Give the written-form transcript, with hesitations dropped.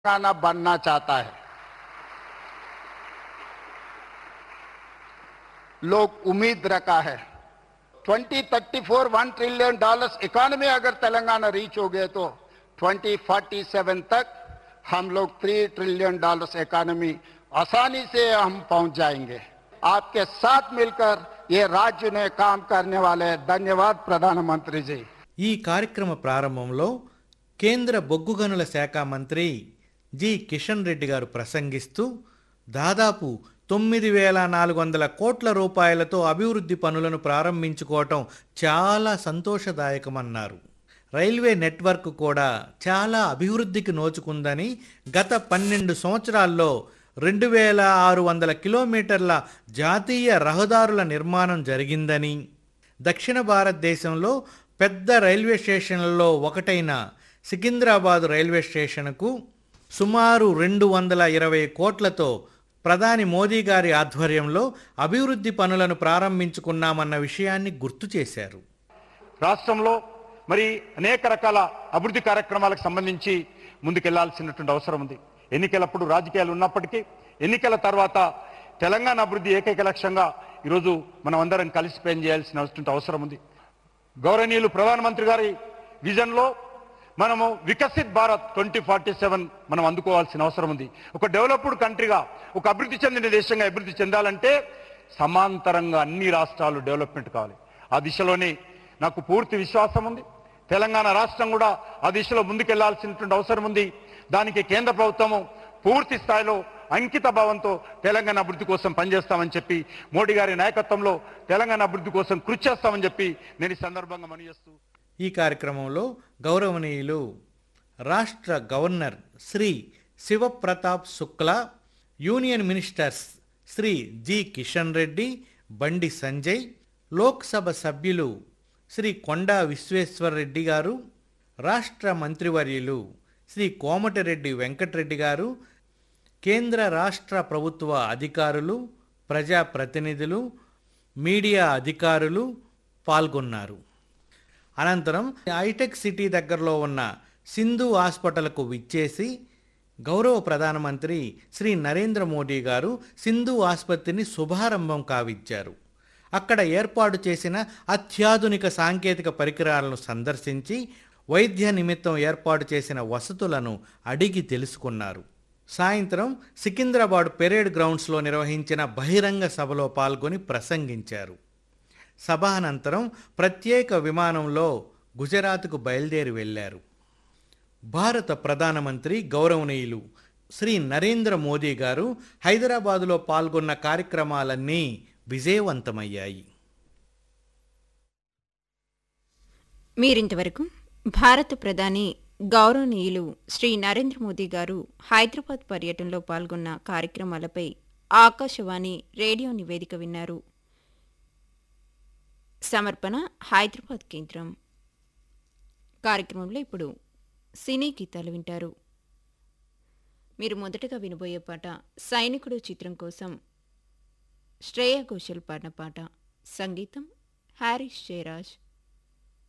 तेलंगाना बनना चाहता है। लोग उम्मीद रखा है 2034 $1 ट्रिलियन इकोनॉमी अगर तेलंगाना रीच हो गए तो 2047 तक हम लोग $3 ट्रिलियन इकोनॉमी आसानी से हम पहुंच जाएंगे। आपके साथ मिलकर ये राज्य ने काम करने वाले हैं। धन्यवाद प्रधानमंत्री जी। ఈ కార్యక్రమ ప్రారంభంలో కేంద్ర బొగ్గు గనుల శాఖ మంత్రి జి కిషన్ రెడ్డి గారు ప్రసంగిస్తూ దాదాపు 9,400 కోట్ల రూపాయలతో అభివృద్ధి పనులను ప్రారంభించుకోవటం చాలా సంతోషదాయకమన్నారు. రైల్వే నెట్వర్క్ కూడా చాలా అభివృద్ధికి నోచుకుందని, గత 12 సంవత్సరాల్లో 2,600 కిలోమీటర్ల జాతీయ రహదారుల నిర్మాణం జరిగిందని, దక్షిణ భారతదేశంలో పెద్ద రైల్వే స్టేషన్లలో ఒకటైన సికింద్రాబాద్ రైల్వే స్టేషన్కు సుమారు 220 కోట్లతో ప్రధాని మోదీ గారి ఆధ్వర్యంలో అభివృద్ధి పనులను ప్రారంభించుకున్నామన్న విషయాన్ని గుర్తు చేశారు. రాష్ట్రంలో మరి అనేక రకాల అభివృద్ధి కార్యక్రమాలకు సంబంధించి ముందుకెళ్లాల్సినటువంటి అవసరం ఉంది. ఎన్నికలప్పుడు రాజకీయాలు ఉన్నప్పటికీ ఎన్నికల తర్వాత తెలంగాణ అభివృద్ధి ఏకైక లక్ష్యంగా ఈరోజు మనం అందరం కలిసి పనిచేయాల్సినటువంటి అవసరం ఉంది. గౌరవనీయులు ప్రధానమంత్రి గారి విజన్లో మనము వికసిత్ భారత్ 2047 మనం అందుకోవాల్సిన అవసరం ఉంది. ఒక డెవలప్డ్ కంట్రీగా, ఒక అభివృద్ధి చెందిన దేశంగా అభివృద్ధి చెందాలంటే సమాంతరంగా అన్ని రాష్ట్రాలు డెవలప్మెంట్ కావాలి. ఆ దిశలోనే నాకు పూర్తి విశ్వాసం ఉంది. తెలంగాణ రాష్ట్రం కూడా ఆ దిశలో ముందుకెళ్లాల్సినటువంటి అవసరం ఉంది. దానికి కేంద్ర ప్రభుత్వము పూర్తి స్థాయిలో అంకిత భావంతో తెలంగాణ అభివృద్ధి కోసం పనిచేస్తామని చెప్పి, మోడీ గారి నాయకత్వంలో తెలంగాణ అభివృద్ధి కోసం కృషి చేస్తామని చెప్పి నేను ఈ సందర్భంగా మనవి చేస్తూ, ఈ కార్యక్రమంలో గౌరవనీయులు రాష్ట్ర governor Shri Shiv Pratap Shukla, union ministers Shri G Kishan Reddy, Bandi Sanjay, Lok Sabha సభ్యులు శ్రీ కొండా విశ్వేశ్వరరెడ్డి గారు, రాష్ట్ర మంత్రివర్యులు శ్రీ కోమటిరెడ్డి వెంకటరెడ్డి గారు, కేంద్ర రాష్ట్ర ప్రభుత్వ అధికారులు, ప్రజాప్రతినిధులు, మీడియా అధికారులు పాల్గొన్నారు. అనంతరం హైటెక్ సిటీ దగ్గరలో ఉన్న సింధు హాస్పిటల్కు విచ్చేసి గౌరవ ప్రధానమంత్రి శ్రీ నరేంద్ర మోడీ గారు సింధు ఆసుపత్రిని శుభారంభం కావించారు. అక్కడ ఏర్పాటు చేసిన అత్యాధునిక సాంకేతిక పరికరాలను సందర్శించి వైద్య నిమిత్తం ఏర్పాటు చేసిన వసతులను అడిగి తెలుసుకున్నారు. సాయంత్రం సికింద్రాబాద్ పెరేడ్ గ్రౌండ్స్లో నిర్వహించిన బహిరంగ సభలో పాల్గొని ప్రసంగించారు. సభానంతరం ప్రత్యేక విమానంలో గుజరాత్కు బయలుదేరి వెళ్లారు. భారత ప్రధానమంత్రి గౌరవనీయులు శ్రీ నరేంద్ర మోదీ గారు హైదరాబాదులో పాల్గొన్న కార్యక్రమాలన్నీ విజయవంతమయ్యాయి. మీరింతవరకు భారత ప్రధాని గౌరవనీయులు శ్రీ నరేంద్ర మోదీ గారు హైదరాబాద్ పర్యటనలో పాల్గొన్న కార్యక్రమాలపై ఆకాశవాణి రేడియో నివేదిక విన్నారు. సమర్పణ హైదరాబాద్ కేంద్రం. కార్యక్రమంలో ఇప్పుడు సినీ గీతాలు వింటారు. మీరు మొదటగా వినబోయే పాట సైనికుడు చిత్రం కోసం శ్రేయా ఘోషల్ పాడిన పాట. సంగీతం హారిస్ జయరాజ్.